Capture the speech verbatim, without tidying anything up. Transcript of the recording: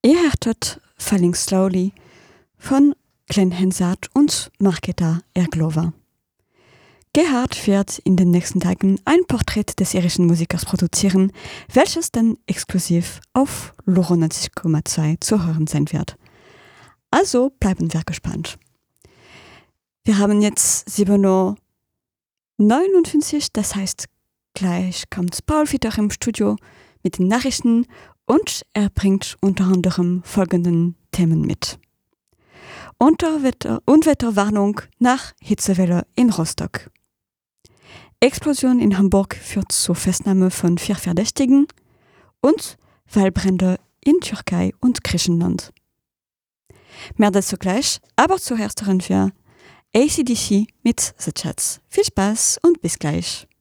Ihr hörtet Falling Slowly von Glenn Hansard und Marketa Erglova. Gerhard wird in den nächsten Tagen ein Porträt des irischen Musikers produzieren, welches dann exklusiv auf Loro neunzig Komma zwei zu hören sein wird. Also bleiben wir gespannt. Wir haben jetzt sieben Uhr neunundfünfzig, das heißt, gleich kommt Paul wieder im Studio mit den Nachrichten und er bringt unter anderem folgenden Themen mit. Unterwetter- Unwetterwarnung nach Hitzewelle in Rostock. Explosion in Hamburg führt zur Festnahme von vier Verdächtigen und Waldbrände in Türkei und Griechenland. Mehr dazu gleich, aber zuerst hören wir A C D C mit The Chats. Viel Spaß und bis gleich.